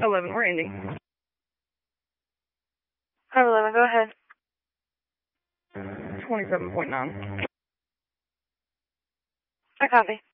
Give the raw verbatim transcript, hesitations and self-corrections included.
eleven, we're ending. five eleven, go ahead. twenty-seven point nine. I copy.